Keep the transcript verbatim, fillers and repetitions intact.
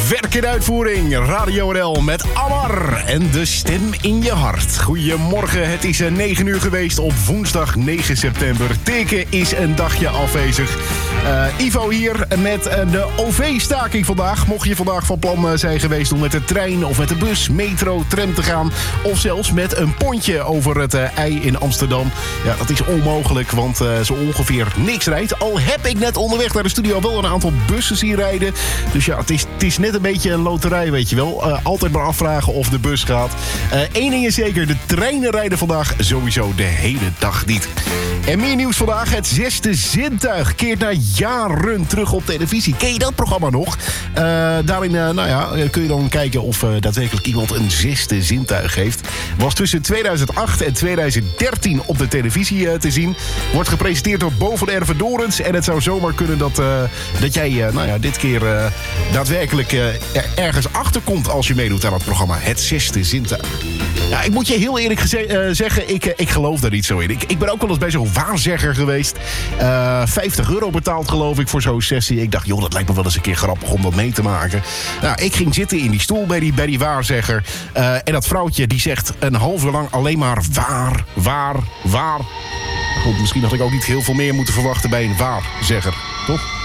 Werk in uitvoering, Radio N L met Amar en de stem in je hart. Goedemorgen, het is negen uur geweest op woensdag negen september. Teke is een dagje afwezig. Uh, Ivo hier met uh, de O V-staking vandaag. Mocht je vandaag van plan uh, zijn geweest om met de trein of met de bus, metro, tram te gaan... of zelfs met een pontje over het uh, IJ in Amsterdam. Ja, dat is onmogelijk, want uh, zo ongeveer niks rijdt. Al heb ik net onderweg naar de studio wel een aantal bussen zien rijden. Dus ja, het is, het is net een beetje een loterij, weet je wel. Uh, altijd maar afvragen of de bus gaat. Eén uh, ding is zeker, de treinen rijden vandaag sowieso de hele dag niet. En meer nieuws vandaag. Het zesde zintuig keert na jaren terug op televisie. Ken je dat programma nog? Uh, daarin uh, nou ja, kun je dan kijken of uh, daadwerkelijk iemand een zesde zintuig heeft. Was tussen tweeduizend acht en tweeduizend dertien op de televisie uh, te zien. Wordt gepresenteerd door Bo van Erven Dorens. En het zou zomaar kunnen dat, uh, dat jij uh, nou ja, dit keer uh, daadwerkelijk uh, er ergens achterkomt als je meedoet aan het programma. Het zesde zintuig. Ja, ik moet je heel eerlijk geze- uh, zeggen, ik, uh, ik geloof daar niet zo in. Ik, ik ben ook wel eens bij zo'n waarzegger geweest. Uh, vijftig euro betaald geloof ik voor zo'n sessie. Ik dacht, joh, dat lijkt me wel eens een keer grappig om dat mee te maken. Nou, ik ging zitten in die stoel bij die, bij die waarzegger. Uh, en dat vrouwtje die zegt een half uur lang alleen maar waar, waar, waar. Goed, misschien had ik ook niet heel veel meer moeten verwachten bij een waarzegger, toch?